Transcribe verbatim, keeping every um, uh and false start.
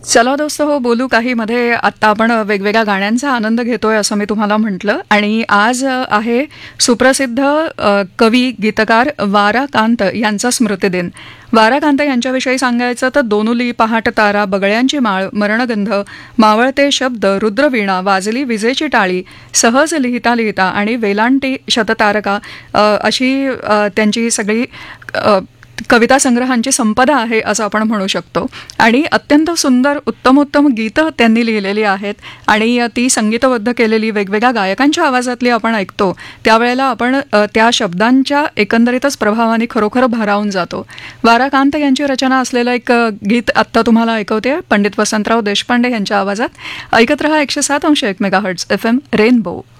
चला दोस्त हो बोलू काही मध्ये आत्ता आपण वेगवेगळ्या गाण्यांचा आनंद घेतोय असं मी तुम्हाला म्हटलं आणि आज आहे सुप्रसिद्ध अ, कवी गीतकार वाराकांत यांचा स्मृतिदिन. वाराकांत यांच्याविषयी सांगायचं तर दोनुली पहाट तारा बगळ्यांची माळ मरणगंध मावळते शब्द रुद्रवीणा वाजली विजेची टाळी सहज लिहिता लिहिता आणि वेलांटी शततारका अ, अशी अ, त्यांची सगळी अ, कविता संग्रहांची संपदा आहे असं आपण म्हणू शकतो. आणि अत्यंत सुंदर उत्तमोत्तम गीतं त्यांनी लिहिलेली आहेत आणि ती संगीतबद्ध केलेली वेगवेगळ्या गायकांच्या आवाजातली आपण ऐकतो त्यावेळेला आपण अ, त्या शब्दांच्या एकंदरीतच प्रभावाने खरोखर भारावून जातो. वाराकांत यांची रचना असलेलं एक अ, गीत आत्ता तुम्हाला ऐकवते पंडित वसंतराव देशपांडे यांच्या आवाजात. ऐकत रहा एकशे सात अंश एक mega hertz F M rainbow.